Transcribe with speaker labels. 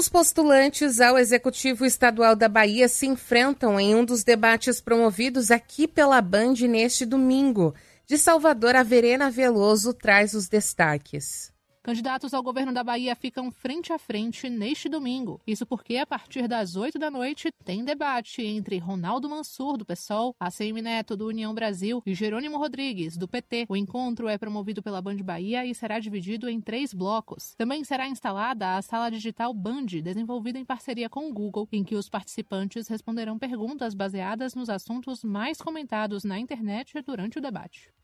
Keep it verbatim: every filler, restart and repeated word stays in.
Speaker 1: Novos postulantes ao Executivo Estadual da Bahia se enfrentam em um dos debates promovidos aqui pela Band neste domingo. De Salvador, a Verena Veloso traz os destaques.
Speaker 2: Candidatos ao governo da Bahia ficam frente a frente neste domingo. Isso porque, a partir das oito da noite, tem debate entre Ronaldo Mansur, do PSOL, A C M Neto, do União Brasil, e Jerônimo Rodrigues, do P T. O encontro é promovido pela Band Bahia e será dividido em três blocos. Também será instalada a sala digital Band, desenvolvida em parceria com o Google, em que os participantes responderão perguntas baseadas nos assuntos mais comentados na internet durante o debate.